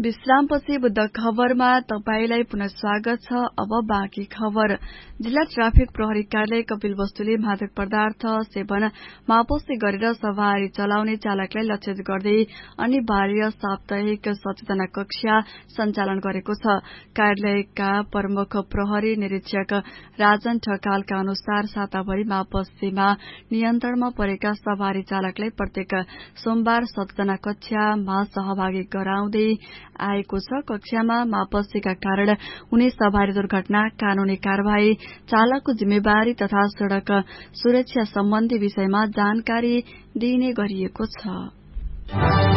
विश्रामपछि बुद्ध खबरमा तपाईलाई पुनः स्वागत छ। अब बाँकी खबर। जिल्ला ट्राफिक प्रहरी कार्यालय कपिलवस्तुले मादक पदार्थ सेवन मापसी गरेर सवारी चलाउने चालकलाई लक्षित गर्दै अनिवार्य साप्ताहिक सचेतना कक्षा सञ्चालन गरेको छ। कार्यालयका प्रमुख प्रहरी निरीक्षक राजन ढकालका अनुसार साताभरि मापसीमा नियन्त्रणमा परेका सवारी चालकलाई प्रत्येक सोमबार सचेतना कक्षामा सहभागी गराउँदै आएको छ। कक्षामा मापसीका कारण हुने सवारी दुर्घटना, कानूनी कार्यवाही, चालकको जिम्मेवारी तथा सड़क सुरक्षा सम्बन्धी विषयमा जानकारी दिइने गरिएको छ।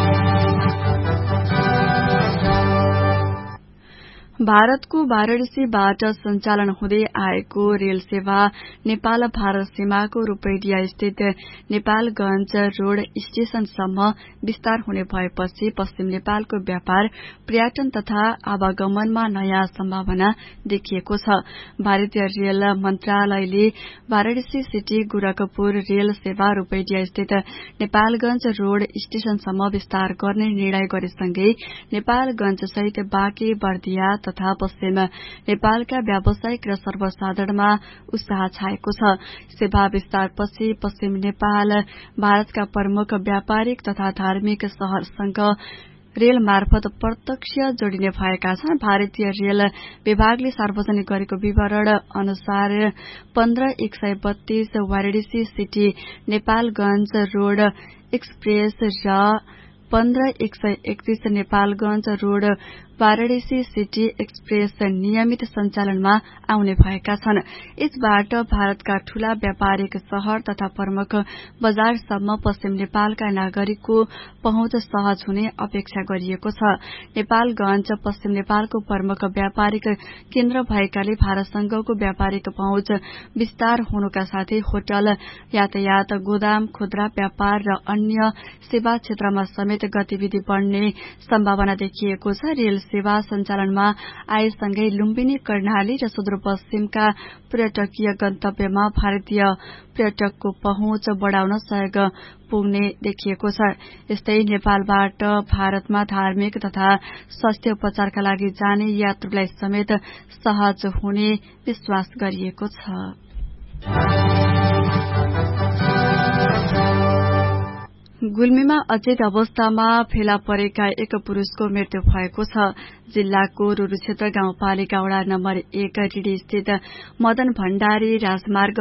भारतको वाराणसीबाट सञ्चालन हुँदै आएको रेल सेवा नेपाल भारत सीमाको रूपैडिया स्थित नेपालगंज रोड स्टेशनसम्म विस्तार हुने भएपछि पश्चिम नेपालको व्यापार, पर्यटन तथा आवागमनमा नयाँ सम्भावना देखिएको छ। भारतीय रेल मन्त्रालयले वाराणसी सिटी गोरखपुर रेल सेवा रूपैडिया स्थित नेपालगंज रोड स्टेशनसम्म विस्तार गर्ने निर्णय गरेसँगै नेपालगंज सहित बाँके, बर्दिया तथा पश्चिम नेपालका व्यावसायिक र सर्वसाधारणमा उत्साह छाएको छ। सेवा विस्तारपछि पश्चिम नेपाल भारतका प्रमुख व्यापारिक तथा धार्मिक शहरसँग रेल मार्फत प्रत्यक्ष जोडिने भएका छन्। भारतीय रेल विभागले सार्वजनिक गरेको विवरण अनुसार 15-132 Varanasi city Nepalganj road express र 15-131 Nepalganj road Varanasi city express नियमित सञ्चालनमा आउने भएका छन्। यसबाट भारतका ठूला व्यापारिक शहर तथा प्रमुख बजारसम्म पश्चिम नेपालका नागरिकको पहुँच सहज हुने अपेक्षा गरिएको छ। नेपालगंज पश्चिम नेपालको प्रमुख व्यापारिक केन्द्र भएकाले भारतसँगको व्यापारिक पहुँच विस्तार हुनुका साथै होटल, यातायात, गोदाम, खुद्रा व्यापार र अन्य सेवा क्षेत्रमा समेत गतिविधि बढ़ने सम्भावना देखिएको छ। रेल सेवा सञ्चालनमा आएसँगै लुम्बिनी, कर्णाली र सुदूरपश्चिमका पर्यटकीय गन्तव्यमा भारतीय पर्यटकको पहुँच बढ़ाउन सहयोग पुग्ने देखिएको छ। यस्तै नेपालबाट भारतमा धार्मिक तथा स्वास्थ्य उपचारका लागि जाने यात्रुलाई समेत सहज हुने विश्वास गरिएको छ। गुल्मीमा अचेत अवस्थामा फेला परेका एक पुरुषको मृत्यु भएको छ। जिल्लाको रुरु क्षेत्र गाउँपालिका वडा नम्बर 1 रिडी स्थित मदन भण्डारी राजमार्ग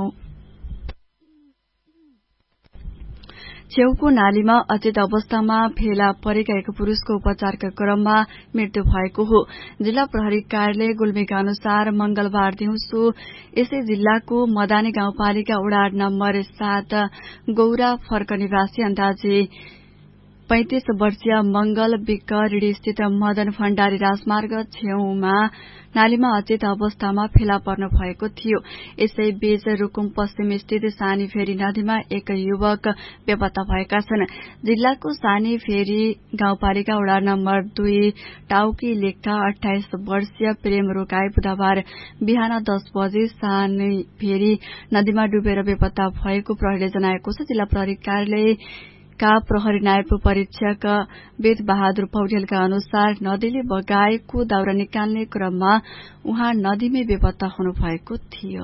छेउको नालीमा अचेत अवस्थामा फेला परेका एक पुरुषको उपचारका क्रममा मृत्यु भएको हो। जिल्ला प्रहरी कार्यालय गुल्मीका अनुसार मंगलबार दिउँसो यसै जिल्लाको मदानी गाउँपालिका वडा नम्बर 7 गौरा फर्क निवासी अन्दाजी 35 वर्षीय मंगल विक रिडी स्थित मदन भण्डारी राजमार्ग छेउमा नालीमा अचेत अवस्थामा फेला पर्नु भएको थियो। यसै बीच रुकुम पश्चिम स्थित सानी फेरी नदीमा एक युवक बेपत्ता भएका छन्। जिल्लाको सानी फेरी गाउँपालिका वडा नम्बर 2 टाउकी लेखका 28 वर्षीय प्रेम रोकाई बुधबार बिहान 10 बजे सानी फेरी नदीमा डुबेर बेपत्ता भएको प्रहरीले जनाएको छ। जिल्ला प्रहरी कार्यालय का प्रहरी नायब परीक्षक वेद बहादुर पौडेलका अनुसार नदीले बगाएको दाउरा निकाल्ने क्रममा उहाँ नदीमै बेपत्ता हुनुभएको थियो।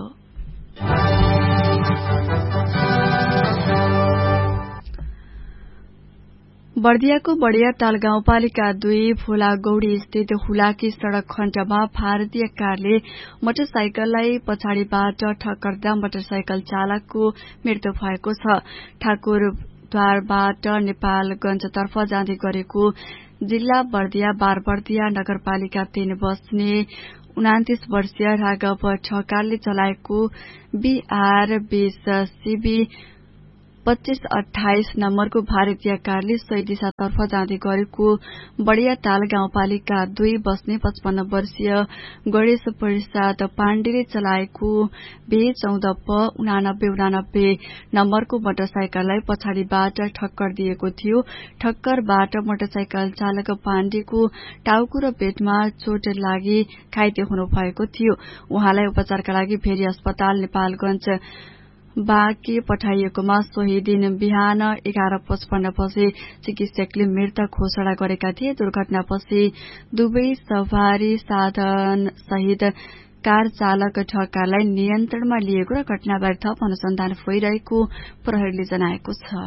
बर्दियाको बडियाटाल गाउँपालिका 2 भोलागौड़ी स्थित हुलाकी सड़क खण्डमा भारतीय कारले मोटरसाइकललाई पछाडिबाट ठक्कर दिँदा मोटरसाइकल चालकको मृत्यु भएको छ। ठाकुरद्वारबाट नेपालगंजतर्फ जाँदै गरेको जिल्ला बर्दिया बारबर्दिया नगरपालिका 3 बस्ने 29 वर्षीय राघव ठकालले चलाएको BR 20 CB 2528 नम्बरको भारतीय कारले सोही दिशातर्फ जाँदै गरेको बडियाटाल गाउँपालिका 2 बस्ने 55 वर्षीय गणेश प्रसाद पाण्डेले चलाएको B14 नम्बरको मोटरसाइकललाई पछाडिबाट ठक्कर दिएको थियो। ठक्करबाट मोटरसाइकल चालक पाण्डेको टाउको र पेटमा चोट लागि घाइते हुनु भएको थियो। उहाँलाई उपचारका लागि भेरी अस्पताल नेपालगंज बाँकी पठाइएकोमा सोही दिन बिहान 11:55 बजे चिकित्सकले मृत घोषणा गरेका थिए। दुर्घटनापछि दुवै सवारी साधन सहित कार चालक ढकाललाई नियन्त्रणमा लिएको र घटनाबारे थप अनुसन्धान भइरहेको प्रहरीले जनाएको छ।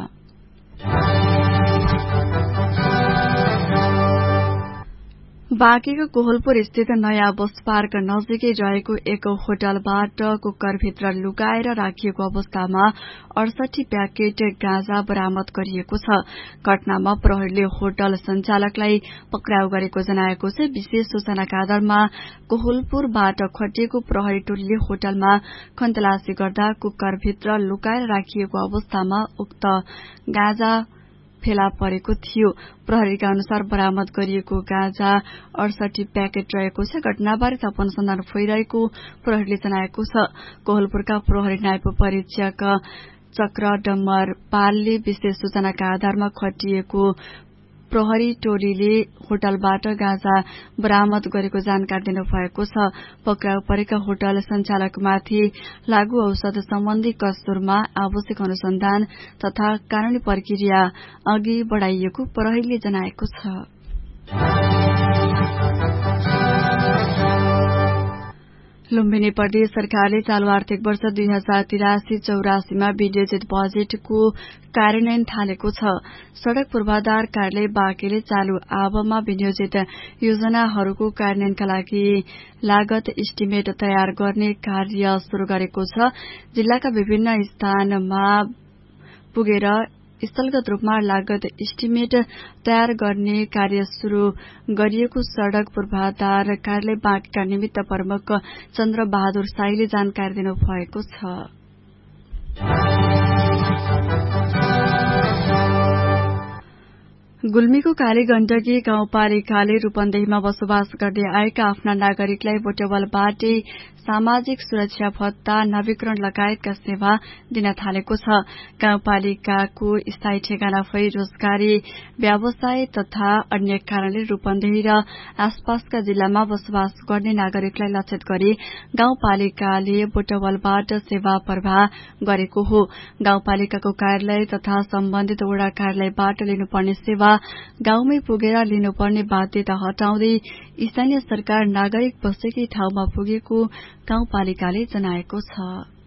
बाँकीको कोहलपुर स्थित नयाँ बस पार्क नजिकै रहेको एक होटलबाट कुकरभित्र लुकाएर राखिएको अवस्थामा 68 प्याकेट गाँजा बरामद गरिएको छ। घटनामा प्रहरीले होटल संचालकलाई पक्राउ गरेको जनाएको छ। विशेष सूचनाका आधारमा कोहलपुरबाट खटिएको प्रहरी टोलीले होटलमा खन्तलासी गर्दा कुकरभित्र लुकाएर राखिएको अवस्थामा उक्त गाँजा फेला परेको थियो। प्रहरीका अनुसार बरामद गरिएको गाँजा 68 प्याकेट रहेको छ। घटनाबारे थप अनुसन्धान भइरहेको प्रहरीले जनाएको छ। कोहलपुरका प्रहरी नायब परीक्षक चक्र डम्बर पालले विशेष सूचनाका आधारमा खटिएको प्रहरी टोलीले होटलबाट गाँजा बरामद गरेको जानकारी दिनुभएको छ। पक्राउ परेका होटल संचालकमाथि लागू औषध सम्बन्धी कसुरमा आवश्यक अनुसन्धान तथा कानूनी प्रक्रिया अघि बढ़ाइएको प्रहरीले जनाएको छ। लुम्बिनी प्रदेश सरकारले चालू आर्थिक वर्ष 2083-84 मा विनियोजित बजेटको कार्यान्वयन थालेको छ। सड़क पूर्वाधार कार्यालय बाँकेले चालू आवमा विनियोजित योजनाहरूको कार्यान्वयनका लागि लागत इस्टिमेट तयार गर्ने कार्य शुरू गरेको छ। जिल्लाका विभिन्न स्थानमा पुगेर स्थलगत रूपमा लागत इस्टिमेट तयार गर्ने कार्य शुरू गरिएको सड़क पूर्वाधार कार्यालय बाँकीका निमित्त प्रमुख चन्द्र बहादुर साईले जानकारी दिनुभएको छ। गुल्मीको काली गण्डकी गाउँपालिकाले रूपन्देहीमा बसोबास गर्दै आएका आफ्ना नागरिकलाई बोटेबलबाटै सामाजिक सुरक्षा भत्ता नवीकरण लगायतका सेवा दिन थालेको छ। गाउँपालिकाको स्थायी ठेगाना भई रोजगारी व्यवसाय तथा अन्य कारणले रूपन्देही र आसपासका जिल्लामा बसोबास गर्ने नागरिकलाई लक्षित गरी गाउँपालिकाले बोटेबलबाट सेवा प्रवाह गरेको हो। गाउँपालिकाको कार्यालय तथा सम्बन्धित वडा कार्यालयबाट लिनुपर्ने सेवा गाउँमै पुगेर लिनुपर्ने बाध्यता हटाउँदै स्थानीय सरकार नागरिक बसेकै ठाउँमा पुगेको गाउँपालिकाले जनाएको छ।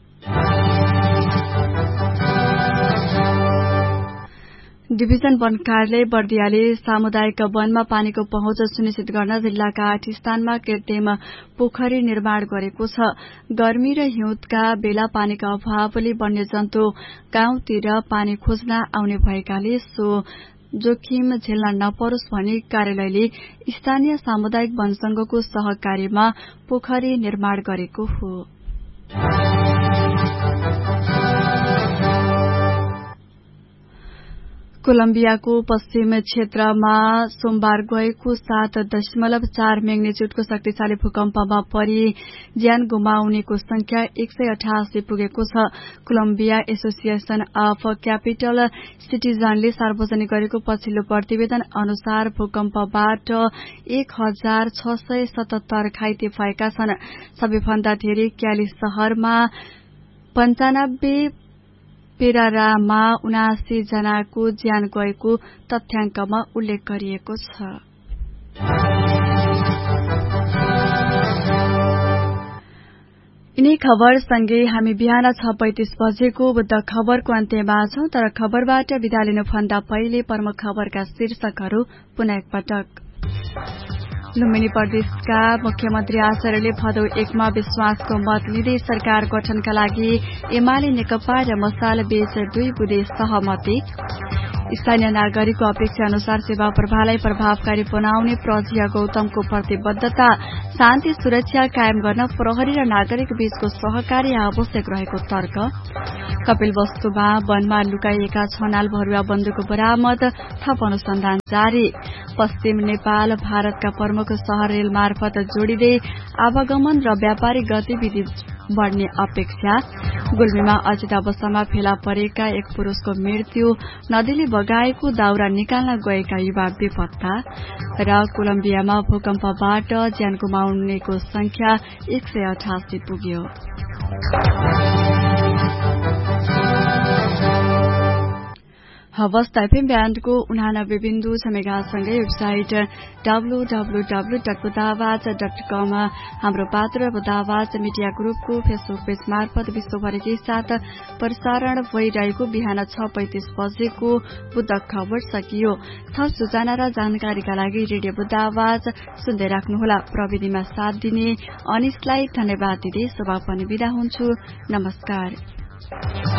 डिभिजन वन कार्यालय बर्दियाले सामुदायिक वनमा पानीको पहुँच सुनिश्चित गर्न जिल्लाका 8 स्थानमा कृत्रिम पोखरी निर्माण गरेको छ। गर्मी र हिउँदका बेला पानीका अभावले वन्यजन्तु गाउँतिर पानी खोज्न आउने भएकाले सो जोखिम झेल्न नपरोस् भनी कार्यालयले स्थानीय सामुदायिक वन संघको सहकार्यमा पोखरी निर्माण गरेको हो। कोलम्बियाको पश्चिम क्षेत्रमा सोमबार गएको 7.4 मैग्निट्युडको शक्तिशाली भूकम्पमा परि ज्यान गुमाउनेको संख्या 188 पुगेको छ। कोलम्बिया एसोसिएशन अफ क्यापिटल सिटिजनले सार्वजनिक गरेको पछिल्लो प्रतिवेदन अनुसार भूकम्पबाट 1677 घाइते भएका छन्। सबैभन्दा धेरै क्याली शहरमा 95, पेरारामा 79 जनाको ज्यान गएको तथ्याङ्कमा उल्लेख गरिएको छ। यिनै खबर सँगै हामी बिहान 6:35 बजेको बुद्ध खबरको अन्त्यमा छौं। तर खबरबाट बिदा लिनुभन्दा पहिले प्रमुख खबरका शीर्षकहरू पुनः एकपटक। लुम्बिनी प्रदेशका मुख्यमन्त्री आचार्यले भदौ 1 मा विश्वासको मत लिँदै सरकार गठनका लागि एमाले नेकपा र मसाल बीच 2 बुँदे सहमति। स्थानीय नागरिकको अपेक्षा अनुसार सेवा प्रवाहलाई प्रभावकारी बनाउने प्रज्ञा गौतमको प्रतिबद्धता। शान्ति सुरक्षा कायम गर्न प्रहरी र नागरिक बीचको सहकार्य आवश्यक रहेको तर्क। कपिलवस्तुमा वनमा लुकाइएका 6 नाल भरुवा बन्दुक बरामद, थप अनुसन्धान जारी। पश्चिम नेपाल भारतका प्रमुख शहर रेल मार्फत जोडिँदै आवागमन र व्यापारिक गतिविधि बढ़ने अपेक्षा। गुल्मीमा अचेत अवस्थामा फेला परेका एक पुरुषको मृत्यु, नदीले बगाएको दाउरा निकाल्न गएका युवा बेपत्ता। र कोलम्बियामा भूकम्पबाट ज्यान गुमाउनेको संख्या 188 पुग्यो। हवस् त एफएम ब्यान्डको 89.6 मेगासँगै वेबसाइट www.बुदावाज.com, हाम्रो पात्र बुदावाज मिडिया ग्रुपको फेसबुक पेज मार्फत विश्वभरिकै साथ प्रसारण भइरहेको बिहान 6:35 बजेको बुध खबर सकियो। थप सूचना र जानकारीका लागि रेडियो बुदावाज सुन्दै राख्नुहोला। प्रविधिमा साथ दिने अनिसलाई धन्यवाद दिँदै सभापनि बिदा हुन्छु। नमस्कार।